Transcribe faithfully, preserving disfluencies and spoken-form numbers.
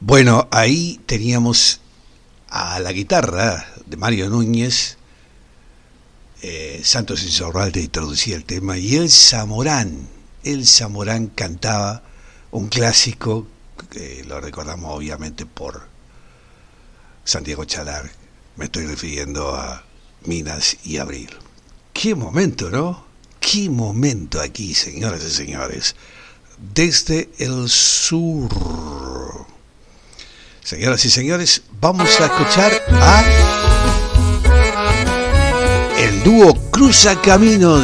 Bueno, ahí teníamos a la guitarra de Mario Núñez, eh, Santos Insaurralde introducía el tema, y el Zamorán, el Zamorán cantaba un clásico, que lo recordamos obviamente por Santiago Chalar, me estoy refiriendo a Minas y Abril. Qué momento, ¿no? Qué momento aquí, señoras y señores, desde el sur. Señoras y señores, vamos a escuchar a el dúo Cruzacaminos.